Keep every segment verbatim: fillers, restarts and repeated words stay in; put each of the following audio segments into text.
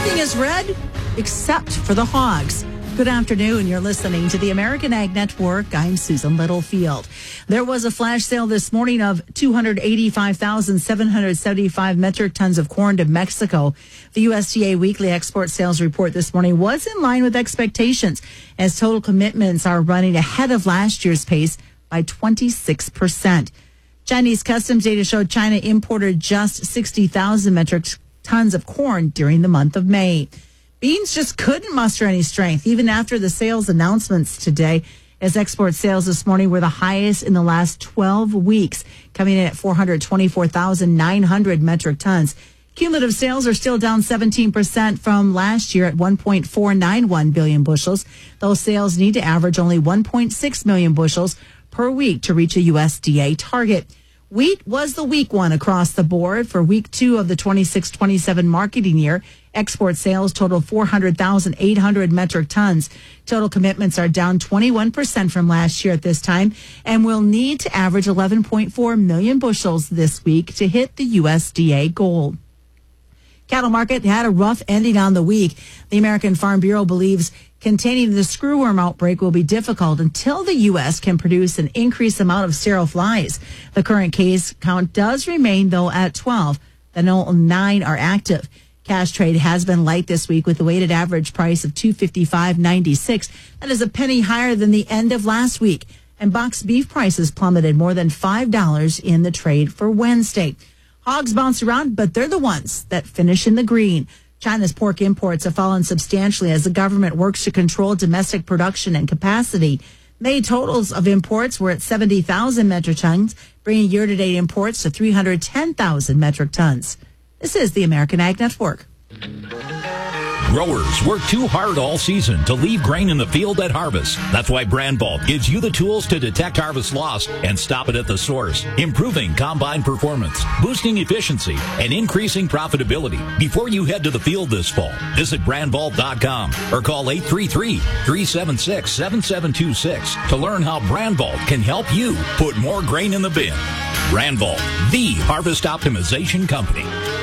everything is red except for the hogs. Good afternoon. You're listening to the American Ag Network. I'm Susan Littlefield. There was a flash sale this morning of two hundred eighty-five thousand seven hundred seventy-five metric tons of corn to Mexico. The U S D A weekly export sales report this morning was in line with expectations, as total commitments are running ahead of last year's pace by twenty-six percent. Chinese customs data showed China imported just sixty thousand metric tons of corn during the month of May. Beans just couldn't muster any strength, even after the sales announcements today, as export sales this morning were the highest in the last twelve weeks, coming in at four hundred twenty-four thousand nine hundred metric tons. Cumulative sales are still down seventeen percent from last year at one point four nine one billion bushels. Those sales need to average only one point six million bushels per week to reach a U S D A target. Wheat was the weak one across the board for week two of the twenty-six twenty-seven marketing year. Export sales total four hundred thousand eight hundred metric tons. Total commitments are down twenty-one percent from last year at this time and will need to average eleven point four million bushels this week to hit the U S D A goal. Cattle market had a rough ending on the week. The American Farm Bureau believes containing the screwworm outbreak will be difficult until the U S can produce an increased amount of sterile flies. The current case count does remain, though, at twelve. Then only nine are active. Cash trade has been light this week with a weighted average price of two fifty-five ninety-six. That is a penny higher than the end of last week. And boxed beef prices plummeted more than five dollars in the trade for Wednesday. Hogs bounce around, but they're the ones that finish in the green. China's pork imports have fallen substantially as the government works to control domestic production and capacity. May totals of imports were at seventy thousand metric tons, bringing year-to-date imports to three hundred ten thousand metric tons. This is the American Ag Network. Growers work too hard all season to leave grain in the field at harvest. That's why Brandvault gives you the tools to detect harvest loss and stop it at the source, improving combine performance, boosting efficiency, and increasing profitability. Before you head to the field this fall, visit brandvault dot com or call eight three three, three seven six, seven seven two six to learn how Brandvault can help you put more grain in the bin. Brandvault, the harvest optimization company.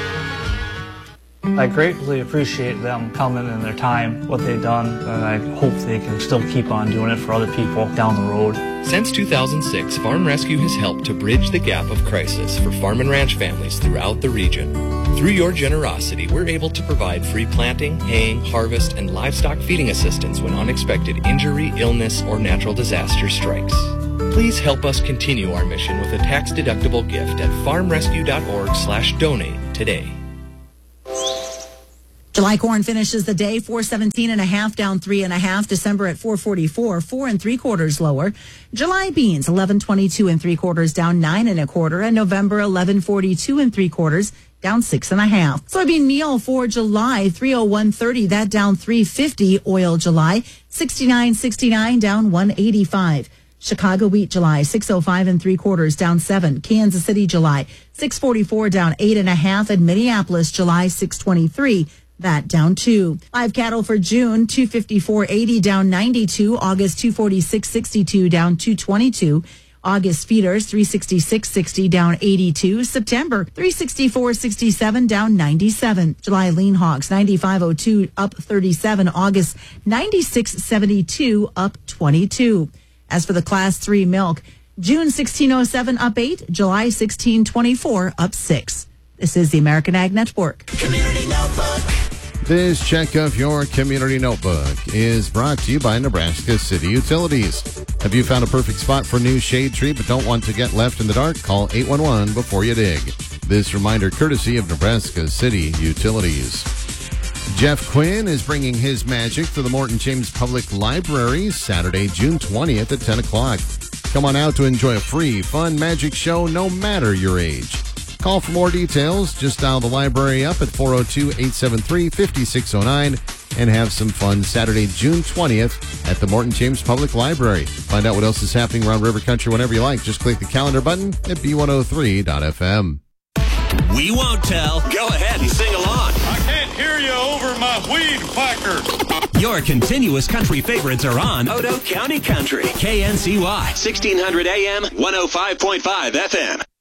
I greatly appreciate them coming and their time, what they've done, and I hope they can still keep on doing it for other people down the road. Since two thousand six, Farm Rescue has helped to bridge the gap of crisis for farm and ranch families throughout the region. Through your generosity, we're able to provide free planting, haying, harvest, and livestock feeding assistance when unexpected injury, illness, or natural disaster strikes. Please help us continue our mission with a tax-deductible gift at farm rescue dot org slash donate today. July corn finishes the day four seventeen and a half, down three and a half. December at four forty-four, four and three quarters lower. July beans eleven twenty-two and three quarters, down nine and a quarter. And November eleven forty-two and three quarters, down six and a half. Soybean meal for July three oh one thirty, that down three fifty. Oil July sixty-nine sixty-nine, down one eighty-five. Chicago wheat July six oh five and three quarters, down seven. Kansas City July six forty-four, down eight and a half. And Minneapolis July six twenty-three. That down two. Live cattle for June, two fifty-four eighty, down ninety-two. August, two forty-six sixty-two, down two twenty-two. August feeders, three sixty-six sixty, down eighty-two. September, three sixty-four sixty-seven, down ninety-seven. July lean hogs, ninety-five oh two, up thirty-seven. August, ninety-six seventy-two, up twenty-two. As for the class three milk, June sixteen oh seven, up eight. July sixteen twenty-four, up six. This is the American Ag Network. Community Notebook. This check of your Community Notebook is brought to you by Nebraska City Utilities. Have you found a perfect spot for a new shade tree but don't want to get left in the dark? Call eight one one before you dig. This reminder courtesy of Nebraska City Utilities. Jeff Quinn is bringing his magic to the Morton James Public Library Saturday, June twentieth at ten o'clock. Come on out to enjoy a free, fun magic show no matter your age. Call for more details. Just dial the library up at four oh two, eight seven three, five six oh nine and have some fun Saturday, June twentieth at the Morton James Public Library. Find out what else is happening around River Country whenever you like. Just click the calendar button at B one oh three dot F M. We won't tell. Go ahead and sing along. I can't hear you over my weed whacker. Your continuous country favorites are on Odo County Country. K N C Y. sixteen hundred A M, one oh five point five F M.